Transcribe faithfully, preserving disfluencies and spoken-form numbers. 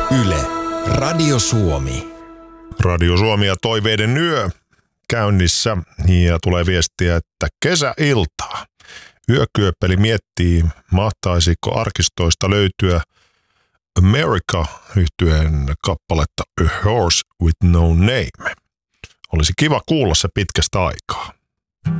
Yle, Radio Suomi. Radio Suomi ja toiveiden yö käynnissä ja tulee viestiä, että kesäiltaa. Yökyöppeli miettii, mahtaisiko arkistoista löytyä America-yhtyeen kappaletta A Horse with No Name. Olisi kiva kuulla se pitkästä aikaa.